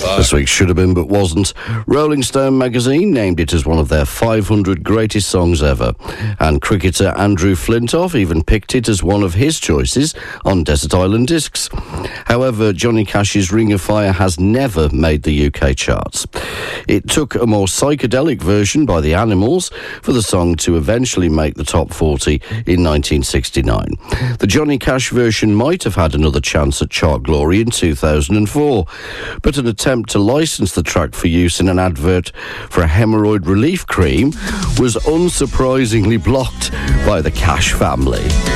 This week should have been but wasn't. Rolling Stone magazine named it as one of their 500 greatest songs ever, and cricketer Andrew Flintoff even picked it as one of his choices on Desert Island Discs. However, Johnny Cash's Ring of Fire has never made the UK charts. It took a more psychedelic version by the Animals for the song to eventually make the top 40 in 1969. The Johnny Cash version might have had another chance at chart glory in 2004, but an attempt to license the track for use in an advert for a hemorrhoid relief cream was unsurprisingly blocked by the Cash family.